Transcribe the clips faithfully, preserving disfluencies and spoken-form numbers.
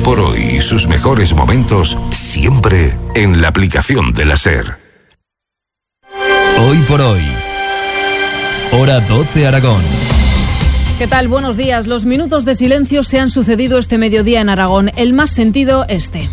por hoy y sus mejores momentos siempre en la aplicación de la SER. Hoy por hoy. Hora doce Aragón. ¿Qué tal? Buenos días. Los minutos de silencio se han sucedido este mediodía en Aragón. El más sentido, este.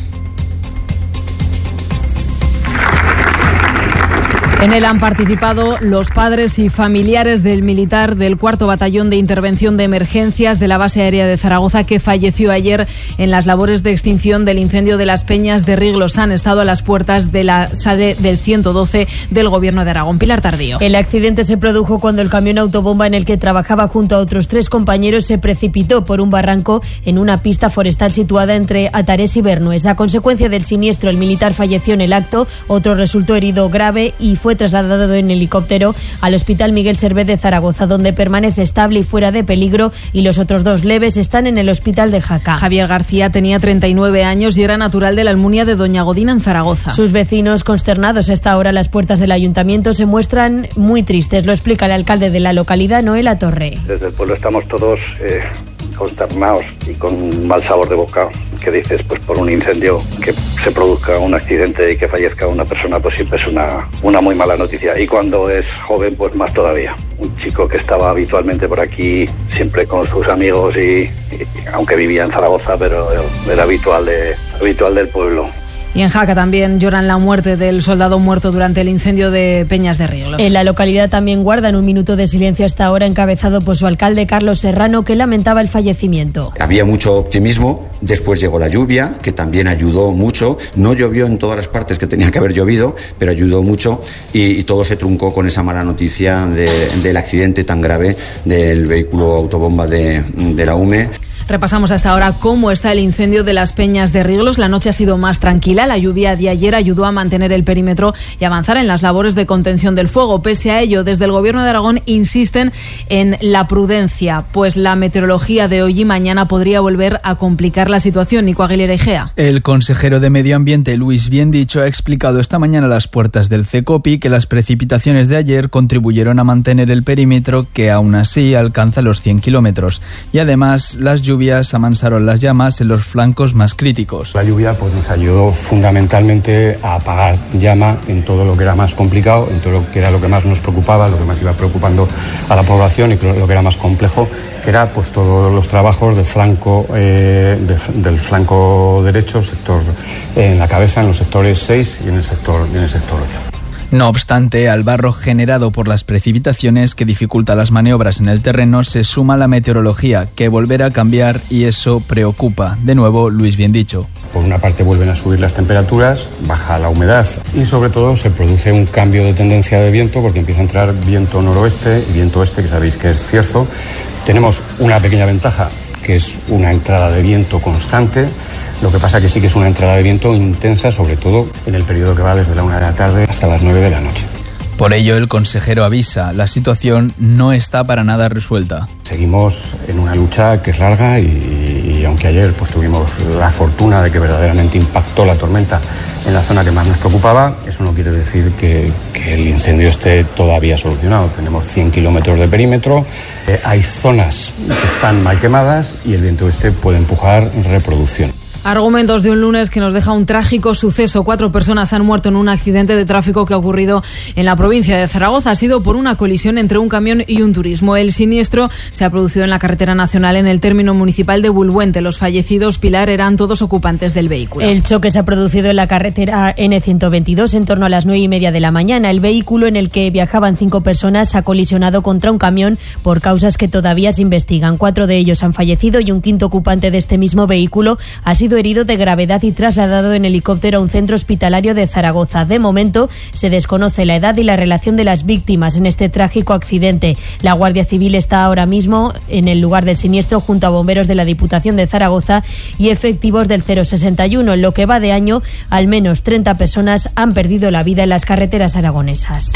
En él han participado los padres y familiares del militar del cuarto Batallón de Intervención de Emergencias de la Base Aérea de Zaragoza, que falleció ayer en las labores de extinción del incendio de las Peñas de Riglos. Han estado a las puertas de la sede del ciento doce del Gobierno de Aragón. Pilar Tardío. El accidente se produjo cuando el camión autobomba en el que trabajaba junto a otros tres compañeros se precipitó por un barranco en una pista forestal situada entre Atarés y Bernues. A consecuencia del siniestro, el militar falleció en el acto, otro resultó herido grave y fue trasladado en helicóptero al Hospital Miguel Servet de Zaragoza, donde permanece estable y fuera de peligro, y los otros dos leves están en el Hospital de Jaca. Javier García tenía treinta y nueve años y era natural de la Almunia de Doña Godina, en Zaragoza. Sus vecinos, consternados a esta hora a las puertas del ayuntamiento, se muestran muy tristes. Lo explica el alcalde de la localidad, Noel Atorre. Desde el pueblo estamos todos eh, consternados y con mal sabor de boca. Que dices, pues por un incendio que se produzca un accidente y que fallezca una persona, pues siempre es una, una muy mala noticia. Y cuando es joven, pues más todavía. Un chico que estaba habitualmente por aquí, siempre con sus amigos y, y aunque vivía en Zaragoza, pero era habitual, de, habitual del pueblo. Y en Jaca también lloran la muerte del soldado muerto durante el incendio de Peñas de Riglos. En la localidad también guardan un minuto de silencio hasta ahora, encabezado por su alcalde Carlos Serrano, que lamentaba el fallecimiento. Había mucho optimismo, después llegó la lluvia, que también ayudó mucho. No llovió en todas las partes que tenía que haber llovido, pero ayudó mucho, y, y todo se truncó con esa mala noticia de, del accidente tan grave del vehículo autobomba de, de la U M E. Repasamos hasta ahora cómo está el incendio de las Peñas de Riglos. La noche ha sido más tranquila. La lluvia de ayer ayudó a mantener el perímetro y avanzar en las labores de contención del fuego. Pese a ello, desde el Gobierno de Aragón insisten en la prudencia, pues la meteorología de hoy y mañana podría volver a complicar la situación. Nico Aguilera Igea. El consejero de Medio Ambiente, Luis Biendicho, ha explicado esta mañana a las puertas del CECOPI que las precipitaciones de ayer contribuyeron a mantener el perímetro, que aún así alcanza los cien kilómetros. Y además, las lluvias amansaron las llamas en los flancos más críticos. La lluvia pues, nos ayudó fundamentalmente a apagar llama en todo lo que era más complicado, en todo lo que era lo que más nos preocupaba, lo que más iba preocupando a la población y lo que era más complejo, que era pues todos los trabajos del flanco, eh, de, del flanco derecho, sector eh, en la cabeza, en los sectores seis y en el sector, en el sector ocho. No obstante, al barro generado por las precipitaciones que dificulta las maniobras en el terreno se suma la meteorología, que volverá a cambiar, y eso preocupa. De nuevo, Luis Biendicho. Por una parte vuelven a subir las temperaturas, baja la humedad y sobre todo se produce un cambio de tendencia de viento, porque empieza a entrar viento noroeste y viento oeste, que sabéis que es cierzo. Tenemos una pequeña ventaja, que es una entrada de viento constante. Lo que pasa que sí que es una entrada de viento intensa, sobre todo en el periodo que va desde la una de la tarde hasta las nueve de la noche. Por ello, el consejero avisa, la situación no está para nada resuelta. Seguimos en una lucha que es larga y, y aunque ayer pues, tuvimos la fortuna de que verdaderamente impactó la tormenta en la zona que más nos preocupaba, eso no quiere decir que, que el incendio esté todavía solucionado. Tenemos cien kilómetros de perímetro, eh, hay zonas que están mal quemadas y el viento este puede empujar reproducción. Argumentos de un lunes que nos deja un trágico suceso. Cuatro personas han muerto en un accidente de tráfico que ha ocurrido en la provincia de Zaragoza. Ha sido por una colisión entre un camión y un turismo. El siniestro se ha producido en la carretera nacional en el término municipal de Bulbuente. Los fallecidos, Pilar, eran todos ocupantes del vehículo. El choque se ha producido en la carretera ene ciento veintidós en torno a las nueve y media de la mañana. El vehículo en el que viajaban cinco personas ha colisionado contra un camión por causas que todavía se investigan. Cuatro de ellos han fallecido y un quinto ocupante de este mismo vehículo ha sido herido de gravedad y trasladado en helicóptero a un centro hospitalario de Zaragoza. De momento se desconoce la edad y la relación de las víctimas en este trágico accidente. La Guardia Civil está ahora mismo en el lugar del siniestro junto a bomberos de la Diputación de Zaragoza y efectivos del cero sesenta y uno. En lo que va de año, al menos treinta personas han perdido la vida en las carreteras aragonesas.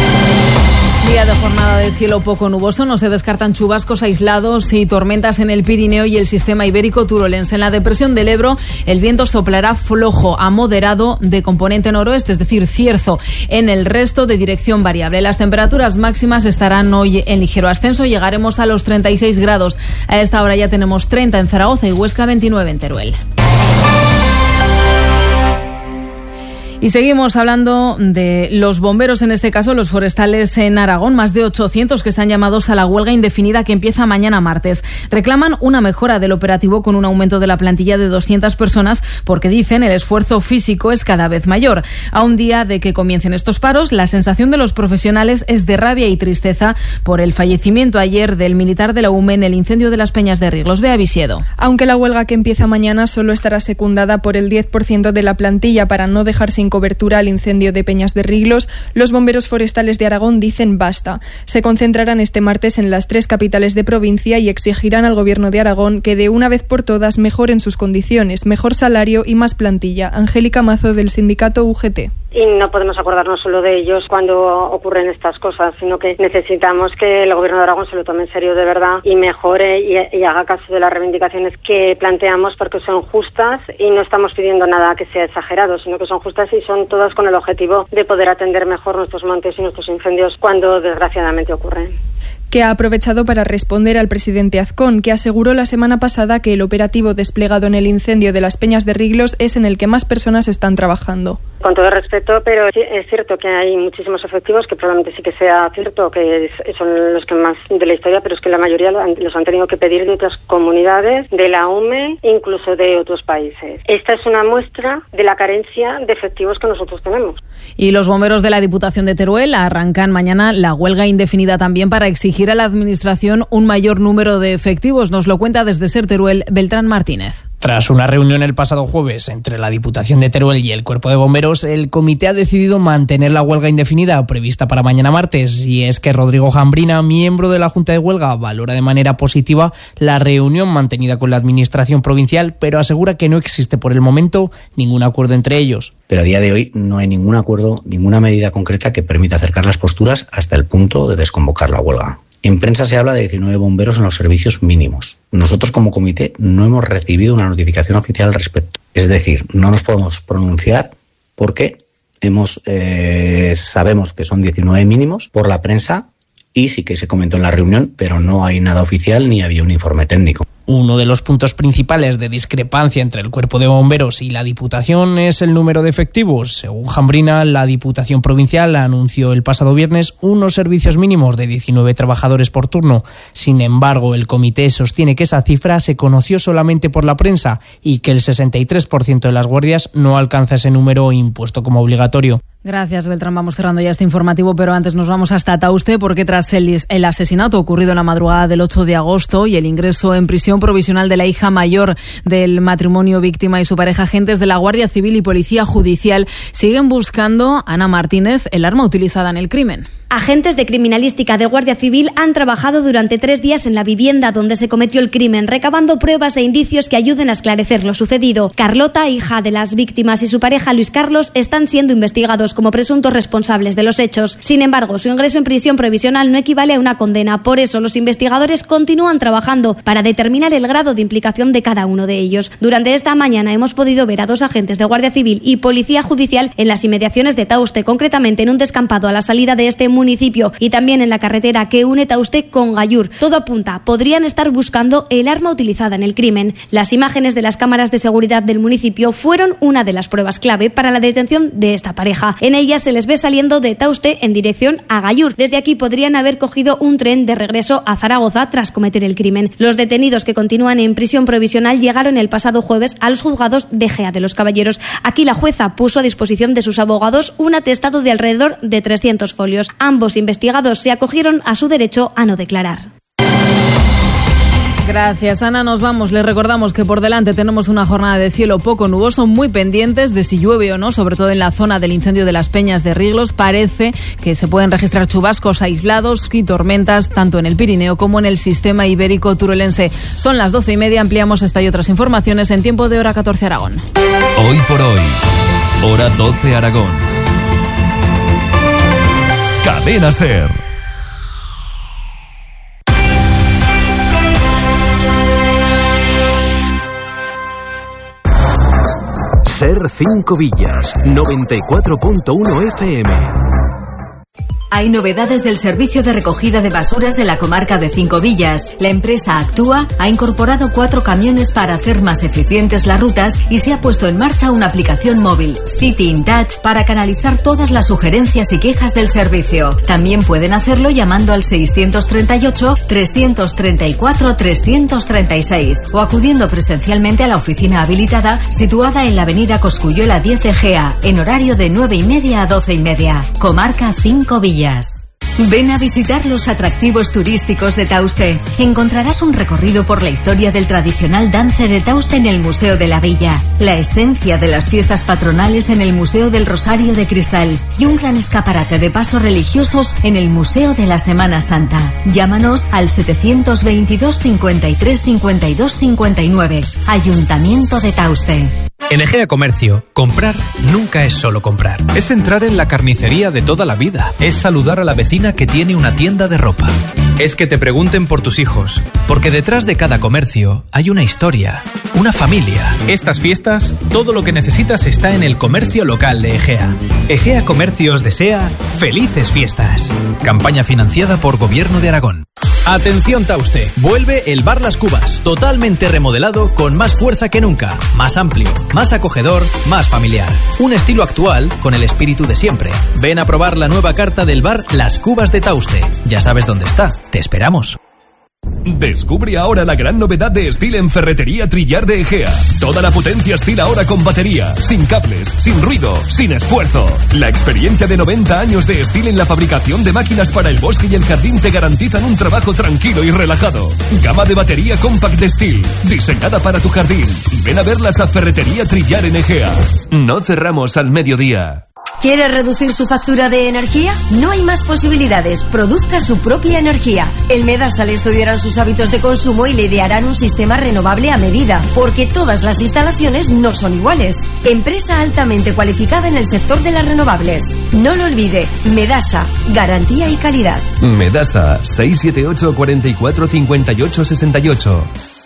Día de jornada de cielo poco nuboso, no se descartan chubascos aislados y tormentas en el Pirineo y el sistema ibérico turolense. En la depresión del Ebro, el viento soplará flojo a moderado de componente noroeste, es decir, cierzo. En el resto, de dirección variable. Las temperaturas máximas estarán hoy en ligero ascenso, llegaremos a los treinta y seis grados. A esta hora ya tenemos treinta en Zaragoza y Huesca, veintinueve en Teruel. Y seguimos hablando de los bomberos, en este caso los forestales en Aragón, más de ochocientos que están llamados a la huelga indefinida que empieza mañana martes. Reclaman una mejora del operativo con un aumento de la plantilla de doscientas personas porque dicen el esfuerzo físico es cada vez mayor. A un día de que comiencen estos paros, la sensación de los profesionales es de rabia y tristeza por el fallecimiento ayer del militar de la U M E en el incendio de las Peñas de Riglos. Bea Visiedo. Aunque la huelga que empieza mañana solo estará secundada por el diez por ciento de la plantilla para no dejar sin cobertura al incendio de Peñas de Riglos, los bomberos forestales de Aragón dicen basta. Se concentrarán este martes en las tres capitales de provincia y exigirán al Gobierno de Aragón que de una vez por todas mejoren sus condiciones, mejor salario y más plantilla. Angélica Mazo, del sindicato U G T. Y no podemos acordarnos solo de ellos cuando ocurren estas cosas, sino que necesitamos que el Gobierno de Aragón se lo tome en serio de verdad y mejore y, y haga caso de las reivindicaciones que planteamos, porque son justas y no estamos pidiendo nada que sea exagerado, sino que son justas y son todas con el objetivo de poder atender mejor nuestros montes y nuestros incendios cuando desgraciadamente ocurren. Que ha aprovechado para responder al presidente Azcón, que aseguró la semana pasada que el operativo desplegado en el incendio de las Peñas de Riglos es en el que más personas están trabajando. Con todo respeto, pero es cierto que hay muchísimos efectivos, que probablemente sí que sea cierto que son los que más de la historia, pero es que la mayoría los han tenido que pedir de otras comunidades, de la U M E, incluso de otros países. Esta es una muestra de la carencia de efectivos que nosotros tenemos. Y los bomberos de la Diputación de Teruel arrancan mañana la huelga indefinida también para exigir a la Administración un mayor número de efectivos. Nos lo cuenta desde Ser Teruel Beltrán Martínez. Tras una reunión el pasado jueves entre la Diputación de Teruel y el Cuerpo de Bomberos, el comité ha decidido mantener la huelga indefinida prevista para mañana martes. Y es que Rodrigo Jambrina, miembro de la Junta de Huelga, valora de manera positiva la reunión mantenida con la Administración provincial, pero asegura que no existe por el momento ningún acuerdo entre ellos. Pero a día de hoy no hay ningún acuerdo, ninguna medida concreta que permita acercar las posturas hasta el punto de desconvocar la huelga. En prensa se habla de diecinueve bomberos en los servicios mínimos. Nosotros como comité no hemos recibido una notificación oficial al respecto. Es decir, no nos podemos pronunciar porque hemos eh, sabemos que son diecinueve mínimos por la prensa y sí que se comentó en la reunión, pero no hay nada oficial ni había un informe técnico. Uno de los puntos principales de discrepancia entre el Cuerpo de Bomberos y la Diputación es el número de efectivos. Según Jambrina, la Diputación Provincial anunció el pasado viernes unos servicios mínimos de diecinueve trabajadores por turno. Sin embargo, el comité sostiene que esa cifra se conoció solamente por la prensa y que el sesenta y tres por ciento de las guardias no alcanza ese número impuesto como obligatorio. Gracias, Beltrán. Vamos cerrando ya este informativo, pero antes nos vamos hasta Tauste, porque tras el, el asesinato ocurrido en la madrugada del ocho de agosto y el ingreso en prisión provisional de la hija mayor del matrimonio víctima y su pareja, agentes de la Guardia Civil y Policía Judicial siguen buscando, Ana Martínez, el arma utilizada en el crimen. Agentes de criminalística de Guardia Civil han trabajado durante tres días en la vivienda donde se cometió el crimen, recabando pruebas e indicios que ayuden a esclarecer lo sucedido. Carlota, hija de las víctimas, y su pareja Luis Carlos están siendo investigados como presuntos responsables de los hechos. Sin embargo, su ingreso en prisión provisional no equivale a una condena. Por eso, los investigadores continúan trabajando para determinar el grado de implicación de cada uno de ellos. Durante esta mañana hemos podido ver a dos agentes de Guardia Civil y Policía Judicial en las inmediaciones de Tauste, concretamente en un descampado a la salida de este municipio. municipio y también en la carretera que une Tauste con Gallur. Todo apunta, podrían estar buscando el arma utilizada en el crimen. Las imágenes de las cámaras de seguridad del municipio fueron una de las pruebas clave para la detención de esta pareja. En ellas se les ve saliendo de Tauste en dirección a Gallur. Desde aquí podrían haber cogido un tren de regreso a Zaragoza tras cometer el crimen. Los detenidos que continúan en prisión provisional llegaron el pasado jueves a los juzgados de Gea de los Caballeros. Aquí la jueza puso a disposición de sus abogados un atestado de alrededor de trescientos folios. Ambos investigados se acogieron a su derecho a no declarar. Gracias, Ana. Nos vamos. Les recordamos que por delante tenemos una jornada de cielo poco nuboso, muy pendientes de si llueve o no, sobre todo en la zona del incendio de las Peñas de Riglos. Parece que se pueden registrar chubascos aislados y tormentas tanto en el Pirineo como en el sistema ibérico turolense. Son las doce y media. Ampliamos esta y otras informaciones en tiempo de hora catorce Aragón. Hoy por hoy, hora doce Aragón. Cadena Ser. Ser cinco Villas, noventa y cuatro punto uno F M. Hay novedades del servicio de recogida de basuras de la comarca de Cinco Villas. La empresa Actúa ha incorporado cuatro camiones para hacer más eficientes las rutas y se ha puesto en marcha una aplicación móvil, City in Touch, para canalizar todas las sugerencias y quejas del servicio. También pueden hacerlo llamando al seiscientos treinta y ocho, trescientos treinta y cuatro, trescientos treinta y seis o acudiendo presencialmente a la oficina habilitada situada en la avenida Cosculluela diez Egea, en horario de nueve y media a doce y media. Comarca Cinco Villas. Ven a visitar los atractivos turísticos de Tauste. Encontrarás un recorrido por la historia del tradicional dance de Tauste en el Museo de la Villa, la esencia de las fiestas patronales en el Museo del Rosario de Cristal y un gran escaparate de pasos religiosos en el Museo de la Semana Santa. Llámanos al setecientos veintidós, cincuenta y tres, cincuenta y dos, cincuenta y nueve. Ayuntamiento de Tauste. En Egea Comercio, comprar nunca es solo comprar. Es entrar en la carnicería de toda la vida. Es saludar a la vecina que tiene una tienda de ropa. Es que te pregunten por tus hijos. Porque detrás de cada comercio hay una historia, una familia. Estas fiestas, todo lo que necesitas está en el comercio local de Egea. Egea Comercio os desea felices fiestas. Campaña financiada por Gobierno de Aragón. Atención Tauste, vuelve el Bar Las Cubas, totalmente remodelado con más fuerza que nunca, más amplio, más acogedor, más familiar. Un estilo actual con el espíritu de siempre. Ven a probar la nueva carta del bar Las Cubas de Tauste. Ya sabes dónde está, te esperamos. Descubre ahora la gran novedad de Stihl en Ferretería Trillar de Egea. Toda la potencia Stihl ahora con batería, sin cables, sin ruido, sin esfuerzo. La experiencia de noventa años de Stihl en la fabricación de máquinas para el bosque y el jardín te garantizan un trabajo tranquilo y relajado. Gama de batería compact de Stihl, diseñada para tu jardín. Ven a verlas a Ferretería Trillar en Egea. No cerramos al mediodía. ¿Quiere reducir su factura de energía? No hay más posibilidades. Produzca su propia energía. En Medasa le estudiarán sus hábitos de consumo y le idearán un sistema renovable a medida, porque todas las instalaciones no son iguales. Empresa altamente cualificada en el sector de las renovables. No lo olvide, Medasa, garantía y calidad. Medasa, seis siete ocho, cuatro cuatro, cinco ocho, seis ocho.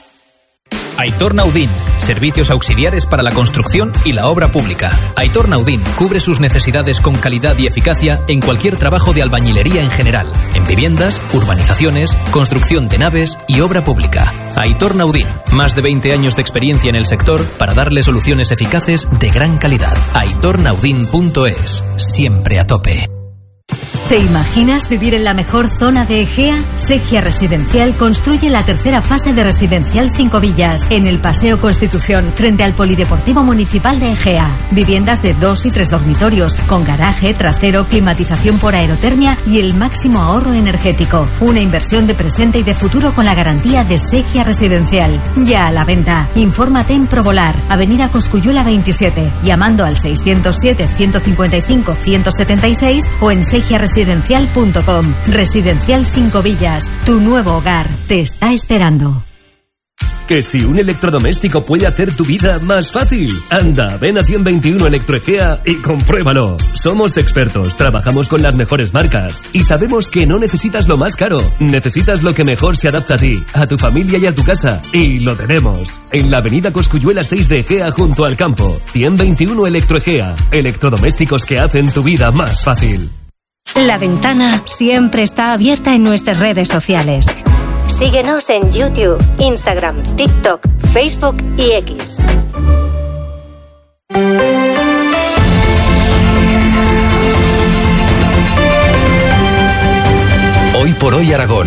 Aitor Naudín, servicios auxiliares para la construcción y la obra pública. Aitor Naudín cubre sus necesidades con calidad y eficacia en cualquier trabajo de albañilería en general, en viviendas, urbanizaciones, construcción de naves y obra pública. Aitor Naudín, más de veinte años de experiencia en el sector para darle soluciones eficaces de gran calidad. aitor naudin punto es, siempre a tope. ¿Te imaginas vivir en la mejor zona de Egea? Segia Residencial construye la tercera fase de Residencial Cinco Villas, en el Paseo Constitución, frente al Polideportivo Municipal de Egea. Viviendas de dos y tres dormitorios, con garaje, trastero, climatización por aerotermia y el máximo ahorro energético. Una inversión de presente y de futuro con la garantía de Segia Residencial. Ya a la venta. Infórmate en Provolar, Avenida Cosculluela veintisiete, llamando al seiscientos siete, ciento cincuenta y cinco, ciento setenta y seis o en segia residencial punto com. Residencial Cinco Villas, tu nuevo hogar te está esperando. Que si un electrodoméstico puede hacer tu vida más fácil. Anda, ven a ciento veintiuno Electroegea y compruébalo. Somos expertos, trabajamos con las mejores marcas y sabemos que no necesitas lo más caro. Necesitas lo que mejor se adapta a ti, a tu familia y a tu casa. Y lo tenemos. En la avenida Cosculluela seis de Egea, junto al campo. ciento veintiuno Electroegea. Electrodomésticos que hacen tu vida más fácil. La Ventana siempre está abierta en nuestras redes sociales. Síguenos en YouTube, Instagram, TikTok, Facebook y X. Hoy por hoy Aragón.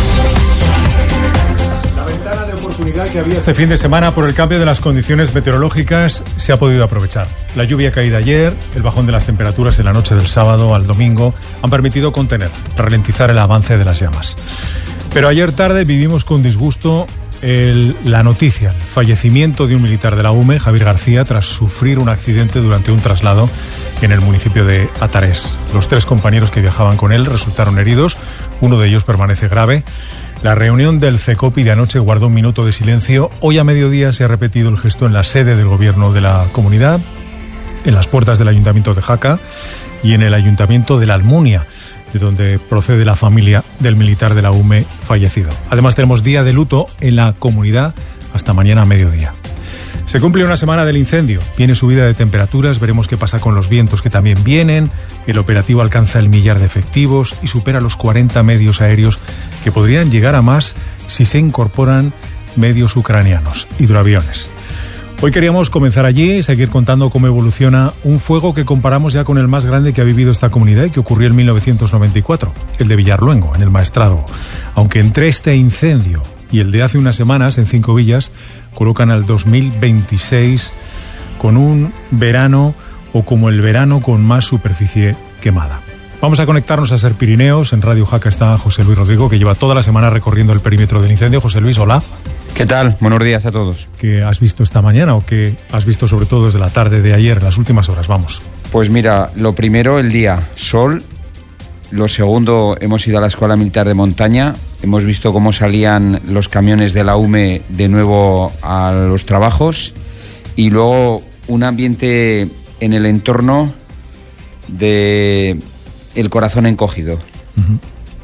La ventana de oportunidad que había este fin de semana por el cambio de las condiciones meteorológicas se ha podido aprovechar. La lluvia caída ayer, el bajón de las temperaturas en la noche del sábado al domingo han permitido contener, ralentizar el avance de las llamas. Pero ayer tarde vivimos con disgusto el, la noticia, el fallecimiento de un militar de la U M E, Javier García, tras sufrir un accidente durante un traslado en el municipio de Atarés. Los tres compañeros que viajaban con él resultaron heridos, uno de ellos permanece grave. La reunión del CECOPI de anoche guardó un minuto de silencio. Hoy a mediodía se ha repetido el gesto en la sede del gobierno de la comunidad, en las puertas del Ayuntamiento de Jaca y en el Ayuntamiento de la Almunia, de donde procede la familia del militar de la U M E fallecido. Además tenemos día de luto en la comunidad hasta mañana a mediodía. Se cumple una semana del incendio, viene subida de temperaturas, veremos qué pasa con los vientos que también vienen, el operativo alcanza el millar de efectivos y supera los cuarenta medios aéreos que podrían llegar a más si se incorporan medios ucranianos, hidroaviones. Hoy queríamos comenzar allí y seguir contando cómo evoluciona un fuego que comparamos ya con el más grande que ha vivido esta comunidad y que ocurrió en mil novecientos noventa y cuatro, el de Villarluengo, en el Maestrazgo. Aunque entre este incendio y el de hace unas semanas en Cinco Villas colocan al dos mil veintiséis con un verano o como el verano con más superficie quemada. Vamos a conectarnos a Ser Pirineos. En Radio Jaca está José Luis Rodrigo, que lleva toda la semana recorriendo el perímetro del incendio. José Luis, hola. ¿Qué tal? Buenos días a todos. ¿Qué has visto esta mañana o qué has visto sobre todo desde la tarde de ayer, en las últimas horas? Vamos. Pues mira, lo primero, el día, sol. Lo segundo, hemos ido a la Escuela Militar de Montaña. Hemos visto cómo salían los camiones de la U M E de nuevo a los trabajos. Y luego un ambiente en el entorno de el corazón encogido. Uh-huh.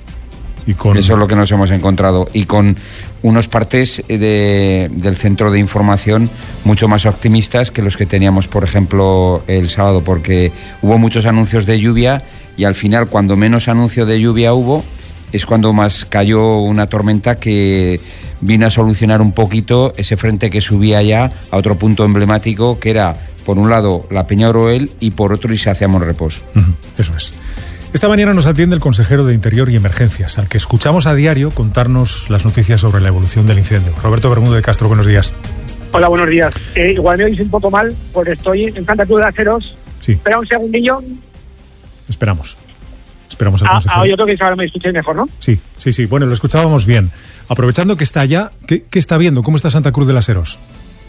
Y con... Eso es lo que nos hemos encontrado. Y con unos partes de, del centro de información mucho más optimistas que los que teníamos, por ejemplo, el sábado, porque hubo muchos anuncios de lluvia y al final, cuando menos anuncio de lluvia hubo, es cuando más cayó una tormenta que vino a solucionar un poquito ese frente que subía ya a otro punto emblemático, que era, por un lado, la Peña Oroel y por otro, Isacia Monrepós. Uh-huh. Eso es. Esta mañana nos atiende el consejero de Interior y Emergencias, al que escuchamos a diario contarnos las noticias sobre la evolución del incendio. Roberto Bermúdez de Castro, buenos días. Hola, buenos días. Eh, igual me oís un poco mal, porque estoy en Santa Cruz de Aceros. Sí. Espera un segundillo. Esperamos. Esperamos al ah, consejero. Ah, yo creo que ahora me escucháis mejor, ¿no? Sí, sí, sí. Bueno, lo escuchábamos bien. Aprovechando que está allá, ¿qué, qué está viendo? ¿Cómo está Santa Cruz de las Heros?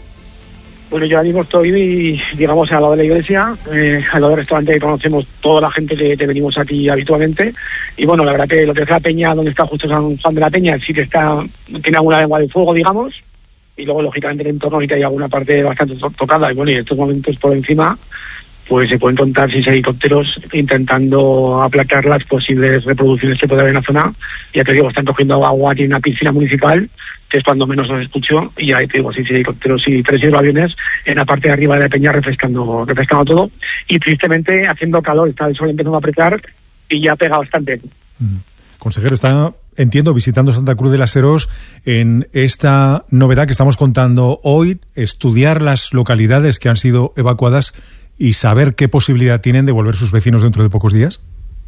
Bueno, yo ahora mismo estoy, digamos, al lado de la iglesia, eh, al lado del restaurante que conocemos toda la gente que, que venimos aquí habitualmente. Y bueno, la verdad que lo que es la peña, donde está justo San Juan de la Peña, sí que está, tiene alguna lengua de fuego, digamos. Y luego, lógicamente, en el entorno sí que hay alguna parte bastante to- tocada. Y bueno, y en estos momentos por encima, pues se pueden contar seis helicópteros intentando aplacar las posibles reproducciones que puede haber en la zona. Ya te digo, están cogiendo agua aquí en una piscina municipal, que es cuando menos los escucho, y ahí te digo, seis helicópteros y tres hidroaviones en la parte de arriba de la peña refrescando, refrescando todo, y tristemente haciendo calor, está el sol empezando a apretar y ya pega bastante. Mm. Consejero, está, entiendo, visitando Santa Cruz de las Heros en esta novedad que estamos contando hoy, estudiar las localidades que han sido evacuadas y saber qué posibilidad tienen de volver sus vecinos dentro de pocos días.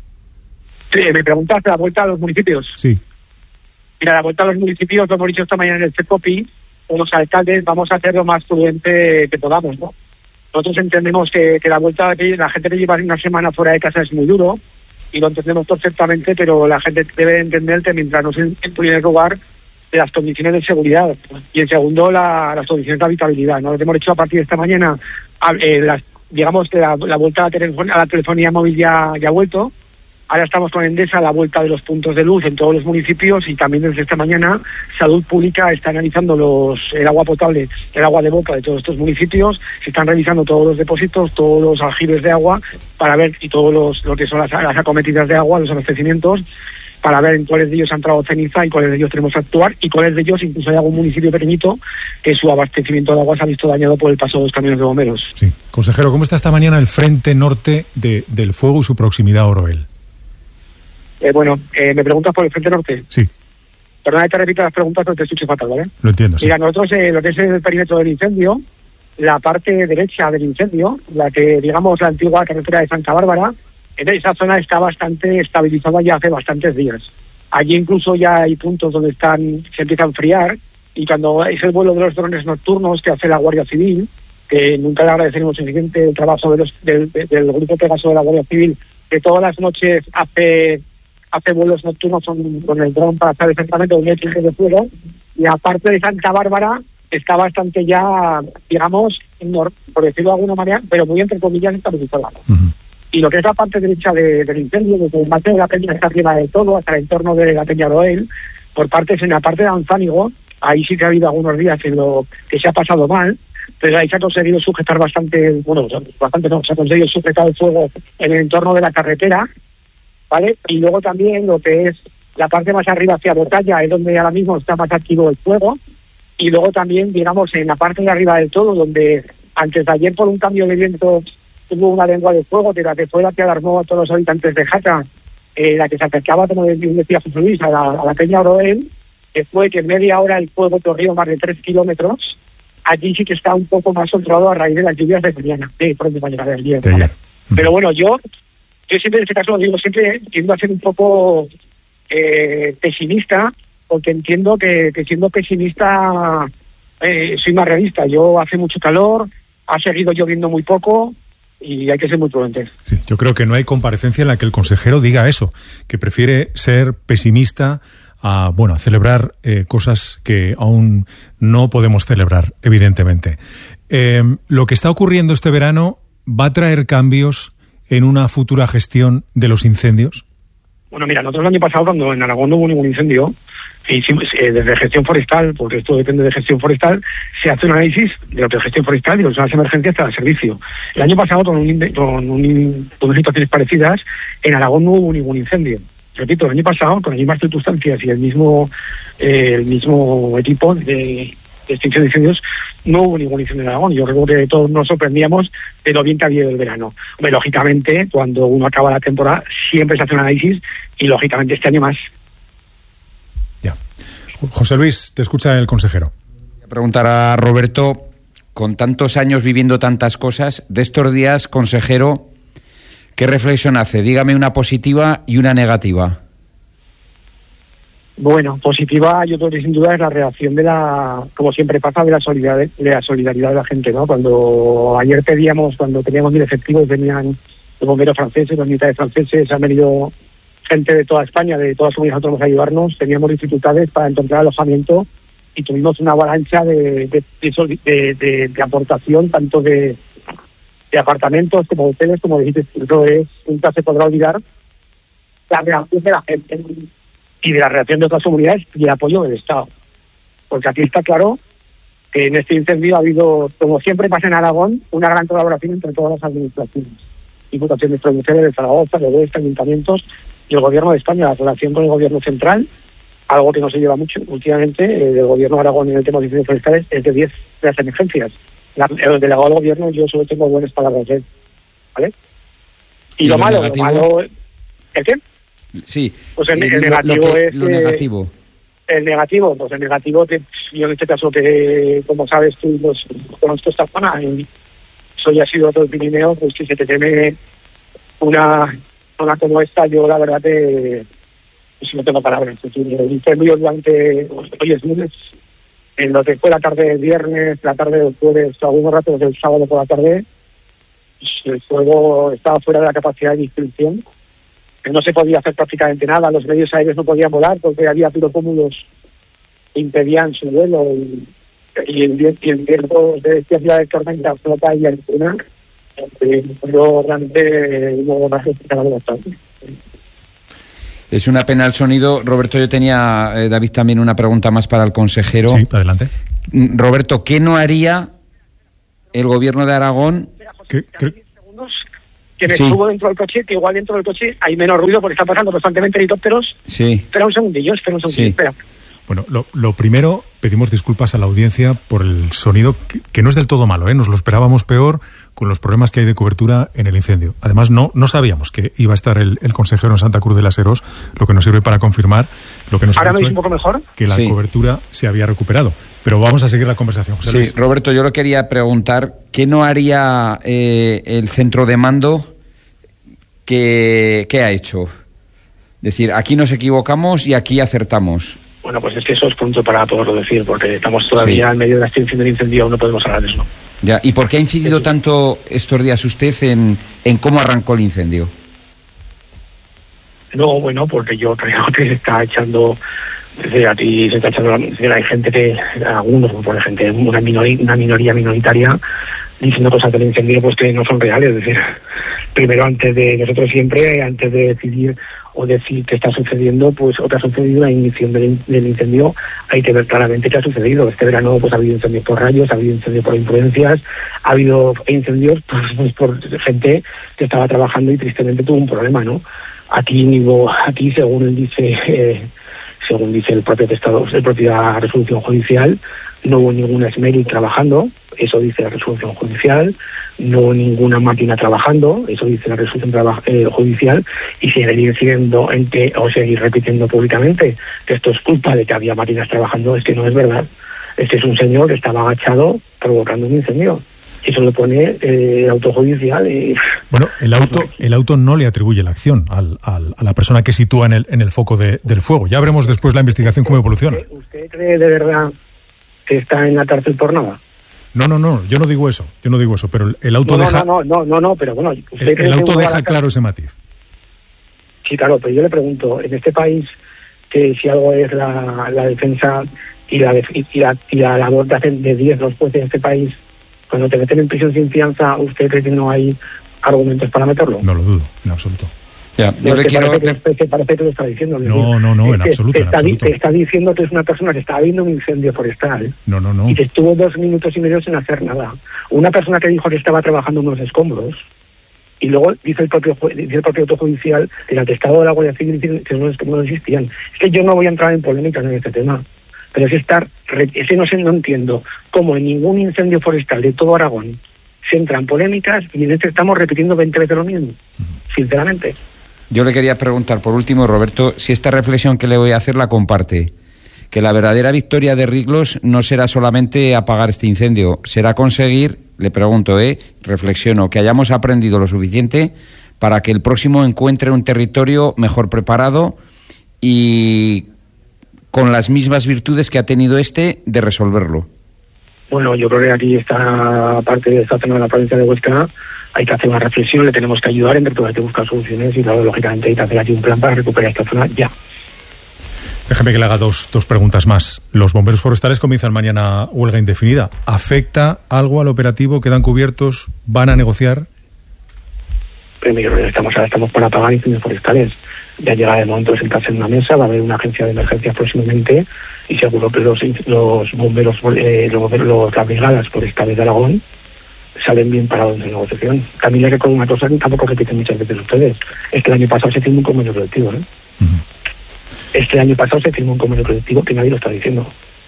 Sí, me preguntaste la vuelta a los municipios. Sí. Mira, la vuelta a los municipios, lo hemos dicho esta mañana en el CECOPI, con los alcaldes vamos a hacer lo más prudente que podamos, ¿no? Nosotros entendemos que, que la vuelta, la gente que lleva una semana fuera de casa es muy duro, y lo entendemos perfectamente, pero la gente debe entender que mientras no se en primer lugar las condiciones de seguridad, y en segundo la, las condiciones de habitabilidad, ¿no? Lo que hemos hecho a partir de esta mañana, eh, las, digamos que la, la vuelta a la, telefon- a la telefonía móvil ya, ya ha vuelto. Ahora estamos con Endesa a la vuelta de los puntos de luz en todos los municipios, y también desde esta mañana Salud Pública está analizando los el agua potable, el agua de boca de todos estos municipios. Se están revisando todos los depósitos, todos los aljibes de agua para ver, y todos los lo que son las, las acometidas de agua, los abastecimientos, para ver en cuáles de ellos ha entrado ceniza y cuáles de ellos tenemos que actuar, y cuáles de ellos, incluso hay algún municipio pequeñito que su abastecimiento de agua se ha visto dañado por el paso de los camiones de bomberos. Sí. Consejero, ¿cómo está esta mañana el frente norte de, del fuego y su proximidad a Oroel? Eh, bueno, eh, ¿me preguntas por el frente norte? Sí. Perdona que te repita las preguntas, pero te escucho fatal, ¿vale? Lo entiendo, sí. Mira, nosotros, eh, lo que es el perímetro del incendio, la parte derecha del incendio, la que, digamos, la antigua carretera de Santa Bárbara, en esa zona está bastante estabilizada ya hace bastantes días. Allí incluso ya hay puntos donde están se empieza a enfriar, y cuando es el vuelo de los drones nocturnos que hace la Guardia Civil, que nunca le agradeceremos suficiente el trabajo de los, del, del grupo Pegaso de la Guardia Civil, que todas las noches hace... hace vuelos nocturnos con, con el dron para saber exactamente dónde hay eje de fuego, y aparte de Santa Bárbara está bastante ya, digamos, por decirlo de alguna manera, pero muy entre comillas estabilizada. Uh-huh. Y lo que es la parte derecha de, del incendio, desde el mate de la peña está arriba de todo, hasta el entorno de la peña Oroel, por partes en la parte de Anzánigo, ahí sí que ha habido algunos días en lo que se ha pasado mal, pero ahí se ha conseguido sujetar bastante, bueno, bastante no, se ha conseguido sujetar el fuego en el entorno de la carretera, ¿vale? Y luego también lo que es la parte más arriba hacia Botalla, es donde ahora mismo está más activo el fuego, y luego también, digamos, en la parte de arriba del todo, donde antes de ayer por un cambio de viento hubo una lengua de fuego, que la que fue la que alarmó a todos los habitantes de Jaca, eh, la que se acercaba, como decía José Luis, a la, a la Peña Oroel, que fue que en media hora el fuego corrió más de tres kilómetros. Allí sí que está un poco más controlado a raíz de las lluvias de mañana, de pronto mañana de ayer. ¿Vale? Pero bueno, yo, yo siempre en este caso lo digo, siempre tiendo a ser un poco eh, pesimista, porque entiendo que, que siendo pesimista eh, soy más realista. Yo hace mucho calor, ha seguido lloviendo muy poco y hay que ser muy prudentes. Sí, yo creo que no hay comparecencia en la que el consejero diga eso, que prefiere ser pesimista a, bueno, a celebrar eh, cosas que aún no podemos celebrar, evidentemente. Eh, lo que está ocurriendo este verano va a traer cambios en una futura gestión de los incendios. Bueno, mira, nosotros el año pasado, cuando en Aragón no hubo ningún incendio, hicimos, eh, desde gestión forestal, porque esto depende de gestión forestal, se hace un análisis de lo que es gestión forestal y de las emergencias cada servicio. El año pasado, con, un, con, un, con situaciones parecidas, en Aragón no hubo ningún incendio. Repito, el año pasado, con las mismas circunstancias y el mismo eh, el mismo equipo de, de extinción de incendios, no hubo ningún incendio en Aragón. Yo creo que todos nos sorprendíamos de lo bien que había el verano. Hombre, lógicamente, cuando uno acaba la temporada, siempre se hace un análisis y, lógicamente, este año más. Ya. José Luis, te escucha el consejero. Voy a preguntar a Roberto, con tantos años viviendo tantas cosas, de estos días, consejero, ¿qué reflexión hace? Dígame una positiva y una negativa. Bueno, positiva, yo creo que sin duda es la reacción de la, como siempre pasa, de la solidaridad, de la solidaridad de la gente, ¿no? Cuando ayer pedíamos, cuando teníamos mil efectivos, venían los bomberos franceses, los militares franceses, han venido gente de toda España, de todas las comunidades autónomas a ayudarnos, teníamos dificultades para encontrar alojamiento y tuvimos una avalancha de, de, de, de, de, de aportación, tanto de, de apartamentos como hoteles, como dijiste, eso es, nunca se podrá olvidar la reacción de la gente y de la reacción de otras comunidades y el apoyo del Estado. Porque aquí está claro que en este incendio ha habido, como siempre pasa en Aragón, una gran colaboración entre todas las administraciones, diputaciones provinciales de Zaragoza, de Oeste, ayuntamientos y el Gobierno de España. La relación con el Gobierno central, algo que no se lleva mucho últimamente, eh, del Gobierno de Aragón en el tema de incendios forestales, es de diez de las emergencias. La, el delegado del Gobierno, yo solo tengo buenas palabras de él, ¿vale? Y, ¿Y lo, lo malo, negativo? lo malo... ¿El qué? Sí, pues el, el lo, negativo lo que, es... Lo eh, negativo. El negativo, pues el negativo, que yo en este caso, que como sabes tú, pues, conozco esta zona, y soy ha sido todo el Pirineo, pues si se te teme una zona como esta, yo la verdad que pues, no tengo palabras. El incendio durante, hoy es lunes, en lo que fue la tarde del viernes, la tarde del jueves, algunos ratos del sábado por la tarde, pues, el fuego estaba fuera de la capacidad de distribución. No se podía hacer prácticamente nada, los medios aéreos no podían volar porque había pirocúmulos que impedían su vuelo y, y el viento y el viento de esta ciudad de tormenta flota y alguna yo realmente no más explicado bastante. Es una pena el sonido. Roberto, yo tenía, eh, David, también una pregunta más para el consejero. Sí, adelante. Roberto, ¿qué no haría el Gobierno de Aragón? ¿Qué, qué? Que me sí. subo dentro del coche, que igual dentro del coche hay menos ruido porque están pasando constantemente helicópteros. Sí. Espera un segundillo, espera un segundillo, sí. espera. Bueno, lo, lo primero, pedimos disculpas a la audiencia por el sonido, que, que no es del todo malo, ¿eh? Nos lo esperábamos peor con los problemas que hay de cobertura en el incendio. Además, no no sabíamos que iba a estar el, el consejero en Santa Cruz de las Heros, lo que nos sirve para confirmar lo que nos Ahora ha dicho me un poco mejor. Que la sí. cobertura se había recuperado. Pero vamos a seguir la conversación, José Sí, Luis. Roberto, yo le quería preguntar, ¿qué no haría eh, el centro de mando? ¿Qué, ¿Qué ha hecho? Es decir, aquí nos equivocamos y aquí acertamos. Bueno, pues es que eso es punto para poderlo decir, porque estamos todavía sí. en medio de la extinción del incendio, aún no podemos hablar de eso. Ya, ¿y por qué ha incidido sí. tanto estos días usted en, en cómo arrancó el incendio? No, bueno, porque yo creo que se está echando, desde a ti se está echando, hay gente que, algunos, por gente, una minoría, una minoría minoritaria, diciendo cosas del incendio pues que no son reales. Es decir, primero, antes de nosotros siempre, antes de decidir o decir qué está sucediendo, pues o que ha sucedido la ignición del, del incendio, hay que ver claramente qué ha sucedido. Este verano pues ha habido incendios por rayos, ha habido incendios por influencias, ha habido incendios pues, pues por gente que estaba trabajando y tristemente tuvo un problema, ¿no? Aquí, aquí según él dice, eh, según dice el propio testado, la propia resolución judicial, no hubo ninguna esmeri trabajando, eso dice la resolución judicial, no hubo ninguna máquina trabajando, eso dice la resolución traba- eh, judicial, y seguir diciendo en que, o seguir repitiendo públicamente que esto es culpa de que había máquinas trabajando, es que no es verdad. Este es un señor que estaba agachado provocando un incendio. Eso lo pone eh, el auto judicial y... Bueno, el auto el auto no le atribuye la acción al, al, a la persona que sitúa en el, en el foco de, del fuego. Ya veremos después la investigación cómo evoluciona. ¿Usted, ¿Usted cree de verdad que está en la cárcel por nada? No, no, no, yo no digo eso, yo no digo eso, pero el auto no, deja... No, no, no, no, no, pero bueno... ¿usted El, cree el que auto uno va a deja la claro ese matiz. Sí, claro, pero yo le pregunto, en este país, que si algo es la, la defensa y la, def- y la, y la labor que hacen de diez los jueces de este país, cuando te meten en prisión sin fianza, ¿usted cree que no hay argumentos para meterlo? No lo dudo, en absoluto. Ya, yo No, le que quiero... parece, que, que parece que lo está diciendo. No, no, no, en Te- absoluto, te en está, absoluto. Te está diciendo que es una persona que estaba viendo un incendio forestal No, no, no. y que estuvo dos minutos y medio sin hacer nada. Una persona que dijo que estaba trabajando en unos escombros y luego dice el propio jue- dice el propio autojudicial, el atestado de la Guardia Civil dice que los escombros no existían. Es que yo no voy a entrar en polémicas en este tema, pero es estar, ese no sé, no entiendo cómo en ningún incendio forestal de todo Aragón se entran polémicas y en este estamos repitiendo veinte veces lo mismo, sinceramente. Yo le quería preguntar, por último, Roberto, si esta reflexión que le voy a hacer la comparte. Que la verdadera victoria de Riglos no será solamente apagar este incendio, será conseguir, le pregunto, eh, reflexiono, que hayamos aprendido lo suficiente para que el próximo encuentre un territorio mejor preparado y con las mismas virtudes que ha tenido este de resolverlo. Bueno, yo creo que aquí esta parte de esta zona de la provincia de Huesca hay que hacer una reflexión, le tenemos que ayudar, entre todos hay que buscar soluciones y claro, lógicamente hay que hacer aquí un plan para recuperar esta zona ya. Déjeme que le haga dos, dos preguntas más. Los bomberos forestales comienzan mañana huelga indefinida. ¿Afecta algo al operativo? ¿Quedan cubiertos? ¿Van a negociar? Primero, estamos ahora estamos para apagar incendios forestales. Ya llega el momento de sentarse en una mesa, va a haber una agencia de emergencias próximamente y seguro que los, los bomberos, eh, los, bomberos los, las brigadas forestales de Aragón salen bien parados en la negociación. También le recuerdo una cosa que tampoco repiten muchas veces ustedes, es que el año pasado se firmó un convenio colectivo, ¿eh? Uh-huh. Este año pasado se firmó un convenio colectivo que nadie lo está diciendo.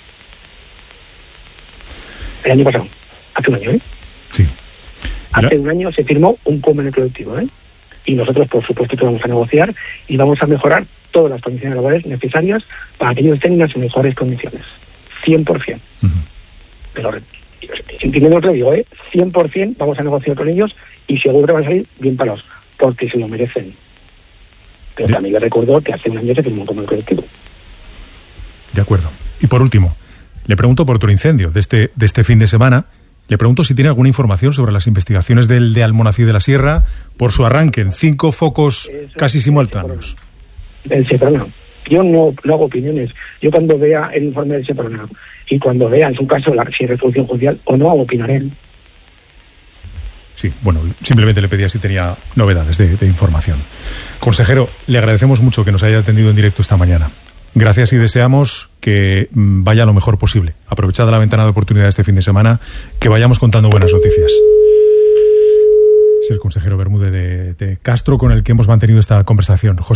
El año pasado, hace un año, ¿eh? Sí. Hace un año se firmó un convenio colectivo, ¿eh? Y nosotros, por supuesto, que vamos a negociar y vamos a mejorar todas las condiciones laborales necesarias para que ellos tengan las mejores condiciones. cien por ciento. Uh-huh. Pero, entiendo lo que digo, ¿eh? cien por ciento vamos a negociar con ellos y seguro que van a salir bien parados, porque se lo merecen. Pero de... también les recuerdo que hace un año se firmó un convenio colectivo. De acuerdo. Y por último, le pregunto por otro incendio de este, de este fin de semana. Le pregunto si tiene alguna información sobre las investigaciones del de Almonací de la Sierra por su arranque en cinco focos Eso casi simultáneos. El Seprona. Yo no, no hago opiniones. Yo cuando vea el informe del Seprona y cuando vea en su caso la si resolución judicial o no, opinaré. Sí, bueno, simplemente le pedía si tenía novedades de, de información. Consejero, le agradecemos mucho que nos haya atendido en directo esta mañana. Gracias y deseamos que vaya lo mejor posible. Aprovechada la ventana de oportunidad este fin de semana, que vayamos contando buenas noticias. Es el consejero Bermúdez de, de Castro con el que hemos mantenido esta conversación. José